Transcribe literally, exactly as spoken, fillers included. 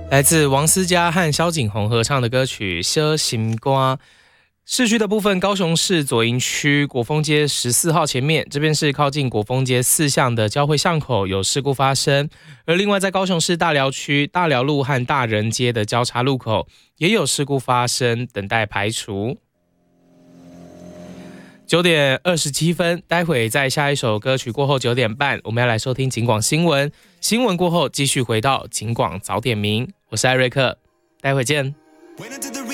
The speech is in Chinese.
来自王思佳和萧景宏合唱的歌曲《小心瓜》。市区的部分，高雄市左营区国风街十四号前面，这边是靠近国风街四巷的交汇巷口有事故发生。而另外在高雄市大寮区大寮路和大人街的交叉路口也有事故发生，等待排除。九点二十七分，待会在下一首歌曲过后九点半，我们要来收听警广新闻。新闻过后继续回到警广早点名，我是艾瑞克，待会见。